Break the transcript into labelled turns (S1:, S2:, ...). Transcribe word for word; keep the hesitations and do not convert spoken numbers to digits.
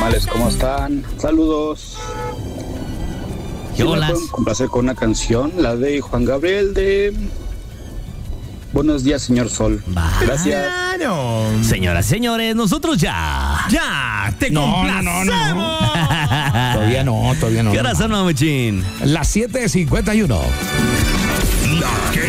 S1: carnales, ¿cómo están? Saludos.
S2: ¿Qué
S1: ¿Sí me
S2: holas?
S1: pueden complacer con una canción? La de Juan Gabriel de Buenos días, señor Sol.
S2: Va.
S1: Gracias.
S3: Claro.
S2: Señoras y señores, nosotros ya.
S3: Ya, te
S4: No,
S3: complacemos.
S4: no, no, no. Todavía no, todavía no.
S2: ¿Qué hora son, Mamuchín?
S4: Las siete cincuenta y uno.
S5: La que